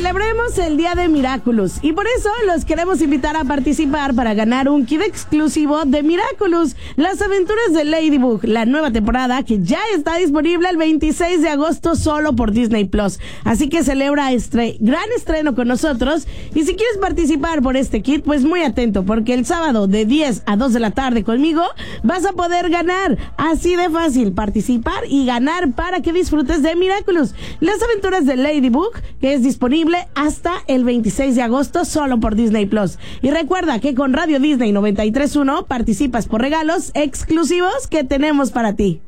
Celebremos el Día de Miraculous y por eso los queremos invitar a participar para ganar un kit exclusivo de Miraculous, Las Aventuras de Ladybug, la nueva temporada que ya está disponible el 26 de agosto solo por Disney Plus. Así que celebra este gran estreno con nosotros y si quieres participar por este kit, pues muy atento porque el sábado de 10 a 2 de la tarde conmigo vas a poder ganar. Así de fácil, participar y ganar para que disfrutes de Miraculous, Las Aventuras de Ladybug, que es disponible hasta el 26 de agosto solo por Disney Plus. Y recuerda que con Radio Disney 93.1 participas por regalos exclusivos que tenemos para ti.